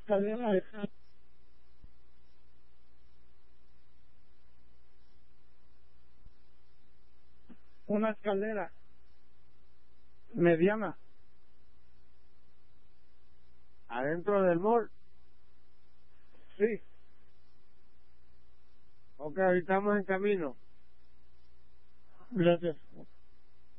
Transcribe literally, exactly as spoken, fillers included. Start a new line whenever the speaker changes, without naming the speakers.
escalera esa. Una escalera mediana.
¿Adentro del mall?
Sí.
Ok, ahorita estamos en camino.
Gracias.